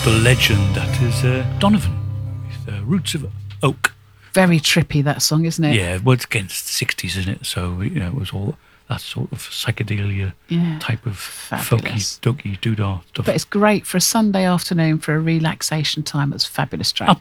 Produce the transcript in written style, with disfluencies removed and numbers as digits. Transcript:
the legend that is Donovan, with Roots of Oak. Very trippy, that song, isn't it? Yeah, well, it's against the 60s, isn't it? So, it was all that sort of psychedelia type of Fabulous. folky, doodah stuff. But it's great for a Sunday afternoon for a relaxation time. It's a fabulous track.